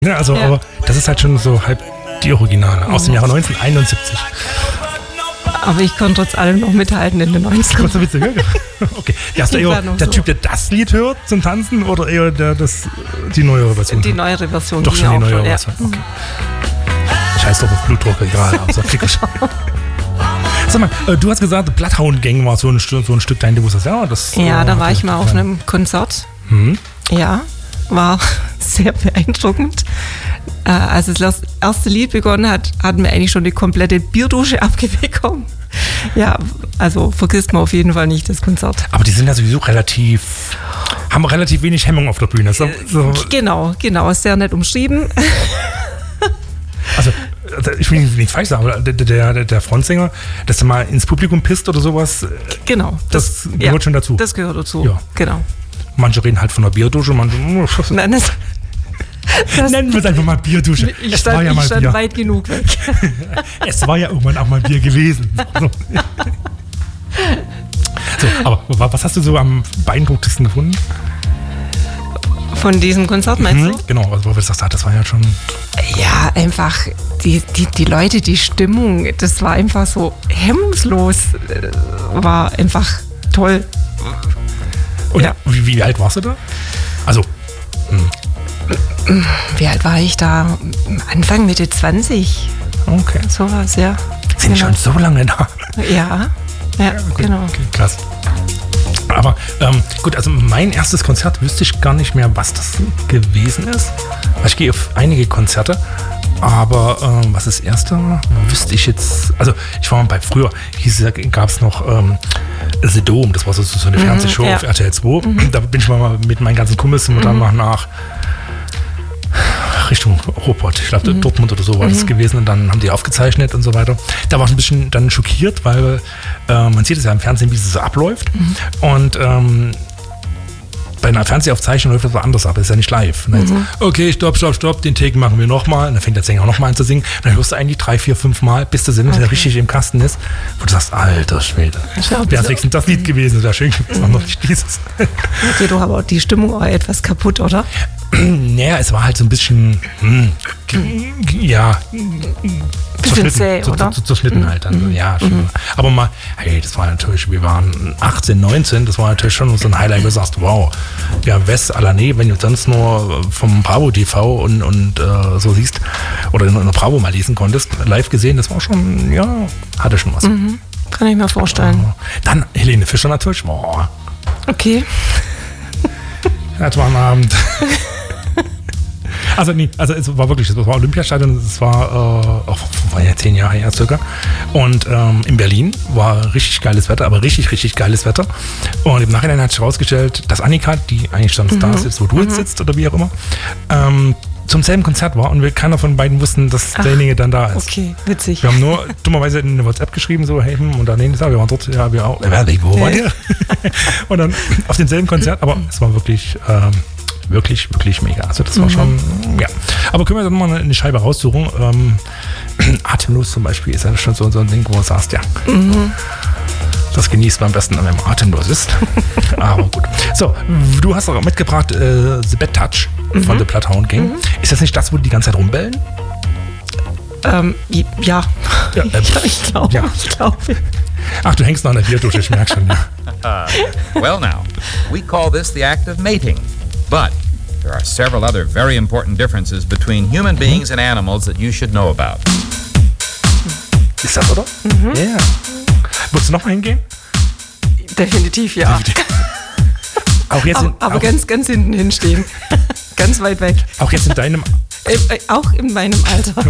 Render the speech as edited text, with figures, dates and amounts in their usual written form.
Ja, also, aber das ist halt schon so halb die Originale aus dem Jahre 1971. Aber ich konnte trotz allem noch mithalten in den 90ern. Kurzer Witz, okay. Hast du eher der Typ, der das Lied hört zum Tanzen oder eher die neuere Version? Die neuere Version. Doch schon die neuere Version, okay. Scheiß doch auf Blutdruck, egal. Also, sag mal, du hast gesagt, Bloodhound Gang war so ein Stück dein Debüt. Ja, da war ich mal auf einem Konzert. Ja, war sehr beeindruckend. Als das erste Lied begonnen hat, hatten wir eigentlich schon eine komplette Bierdusche abbekommen. Ja, also vergisst man auf jeden Fall nicht das Konzert. Aber die sind ja sowieso haben relativ wenig Hemmung auf der Bühne. So. Genau, sehr nett umschrieben. Also, ich will nicht falsch sagen, aber der Frontsänger, dass er mal ins Publikum pisst oder sowas, genau, das gehört schon dazu. Das gehört dazu, ja. Genau. Manche reden halt von der Bierdusche, manche... Nein, nennen wir es einfach mal Bierdusche. Ich stand weit genug weg. Es war ja irgendwann auch mal Bier gewesen. So, aber was hast du so am beeindruckendsten gefunden? Von diesem Konzert meinst du? Genau, also wo du sagst, das war ja schon... Ja, einfach die Leute, die Stimmung, das war einfach so hemmungslos, war einfach toll. Und ja. Wie alt warst du da? Also... Wie alt war ich da? Anfang, Mitte 20. Okay. Sowas, ja. Sind schon so lange da? Ja, gut, genau. Okay, klasse. Aber gut, also mein erstes Konzert wüsste ich gar nicht mehr, was das gewesen ist. Ich gehe auf einige Konzerte, aber was das erste wüsste ich jetzt. Also ich war mal früher gab es noch The Dome, das war so eine Fernsehshow auf RTL 2. Da bin ich mal mit meinen ganzen Kumpels und dann nach Richtung Ruhrpott, ich glaube Dortmund oder so war das gewesen, und dann haben die aufgezeichnet und so weiter. Da war ich ein bisschen dann schockiert, weil man sieht es ja im Fernsehen, wie es so abläuft, und bei einer Fernsehaufzeichnung läuft das anders ab, das ist ja nicht live. Und dann jetzt, okay, stopp, den Take machen wir nochmal, und dann fängt der Sänger nochmal an zu singen, und dann hörst du eigentlich 3, 4, 5 Mal, bis der Sinn richtig im Kasten ist, wo du sagst, alter Schwede, wäre es das Lied gewesen, das wäre schön gewesen, noch nicht dieses. Okay, du aber die Stimmung war etwas kaputt, oder? Naja, es war halt so ein bisschen, zerschnitten halt dann, ja. Schon. Aber mal, hey, das war natürlich, wir waren 18, 19, das war natürlich schon so ein Highlight, wo du sagst, wow, ja, Wes Alané, wenn du sonst nur vom Bravo TV und so siehst, oder in der Bravo mal lesen konntest, live gesehen, das war schon, ja, hatte schon was. Kann ich mir vorstellen. Dann Helene Fischer natürlich, boah. Okay. Das war ein Abend. Also es war wirklich, es war Olympiastadion, es war ja 10 Jahre her circa. Und in Berlin war richtig geiles Wetter, aber richtig geiles Wetter. Und im Nachhinein hat sich herausgestellt, dass Annika, die eigentlich schon da sitzt, wo du jetzt sitzt oder wie auch immer, zum selben Konzert war, und wir keiner von beiden wussten, dass derjenige dann da ist. Okay, witzig. Wir haben nur dummerweise in eine WhatsApp geschrieben, so, hey, und dann wir waren dort, ja, wir auch. Wo war ihr? Und dann auf demselben Konzert, aber es war wirklich mega. Also das war schon, ja. Aber können wir dann mal eine Scheibe raussuchen? Atemlos zum Beispiel ist ja schon so ein Ding, wo du sagst, ja, das genießt man am besten, wenn man atemlos ist. Aber gut. So, du hast auch mitgebracht The Bad Touch von The Bloodhound Gang. Ist das nicht das, wo die ganze Zeit rumbellen? Ja. Ich glaube. Ja. Ach, du hängst noch an der Bierdusche, ich merke schon. Ja. Well now, we call this the act of mating. But there are several other very important differences between human beings and animals that you should know about. Ist das, oder? Ja. Yeah. Würdest du noch mal hingehen? Definitiv, ja. Auch jetzt aber ganz hinten hinstehen. Ganz weit weg. Auch jetzt in deinem... auch in meinem Alter.